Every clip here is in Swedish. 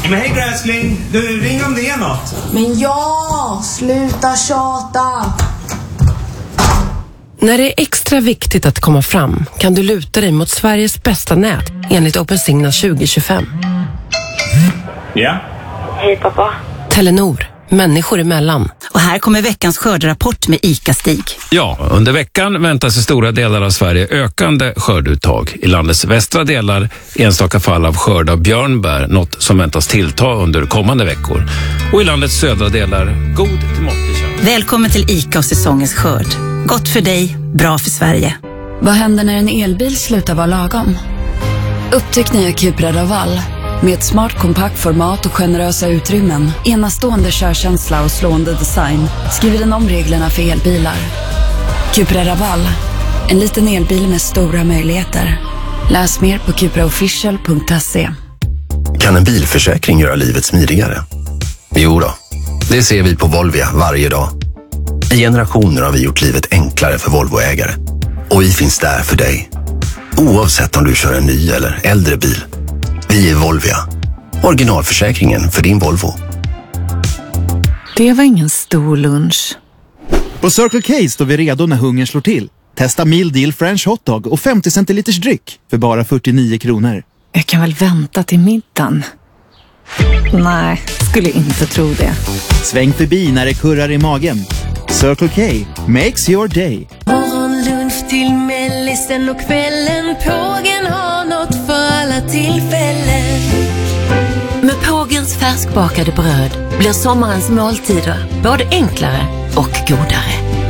Men hej gräsling, du ring om det är något. Men ja, sluta tjata. När det är extra viktigt att komma fram kan du luta dig mot Sveriges bästa nät enligt OpenSignal 2025. Ja? Hej pappa. Telenor, människor emellan. Och här kommer veckans skörderapport med ICA-Stig. Ja, under veckan väntas i stora delar av Sverige ökande skörduttag. I landets västra delar enstaka fall av skörd av björnbär, något som väntas tillta under kommande veckor. Och i landets södra delar god till måttlig chans. Välkommen till ICA och säsongens skörd. Gott för dig, bra för Sverige. Vad händer när en elbil slutar vara lagom? Upptäck nya Cupra Raval. Med ett smart kompakt format och generösa utrymmen, enastående körkänsla och slående design skriver den om reglerna för elbilar. Cupra Raval, en liten elbil med stora möjligheter. Läs mer på cupraofficial.se. Kan en bilförsäkring göra livet smidigare? Jo då, det ser vi på Volvia varje dag. I generationer har vi gjort livet enklare för Volvoägare. Och vi finns där för dig. Oavsett om du kör en ny eller äldre bil. Vi är Volvia. Originalförsäkringen för din Volvo. Det var ingen stor lunch. På Circle K står vi redo när hungern slår till. Testa meal deal French hotdog och 50 centiliters dryck för bara 49 kronor. Jag kan väl vänta till middagen. Nej, skulle inte tro det. Sväng förbi när det kurrar i magen. Circle K makes your day. Morgonlunch till mellisen och kvällen. Pågen har något för alla tillfällen. Med Pågens färskbakade bröd blir sommarens måltider både enklare och godare.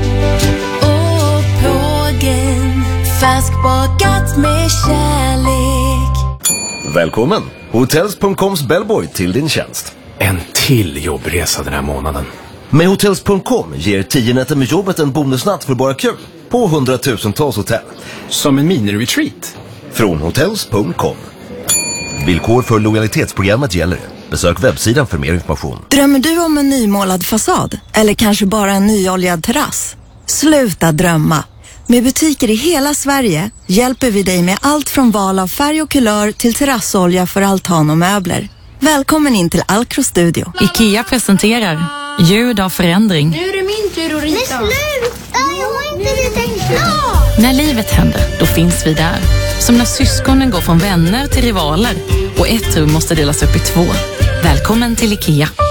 Åh, Pågen, färskbakat med kärlek. Välkommen! Hotels.coms bellboy till din tjänst. En till jobbresa den här månaden. Med Hotels.com ger 10 nätter med jobbet en bonusnatt för bara kul på 100,000-tals hotell. Som en mini-retreat. Från Hotels.com. Villkor för lojalitetsprogrammet gäller. Besök webbsidan för mer information. Drömmer du om en nymålad fasad? Eller kanske bara en nyoljad terrass? Sluta drömma. Med butiker i hela Sverige hjälper vi dig med allt från val av färg och kulör till terrassolja för altan och möbler. Välkommen in till Alcro Studio. IKEA presenterar Ljud av förändring. Nu är det min tur att rita. Men sluta, jag har inte ritat klart. När livet händer, då finns vi där. Som när syskonen går från vänner till rivaler och ett rum måste delas upp i 2. Välkommen till IKEA.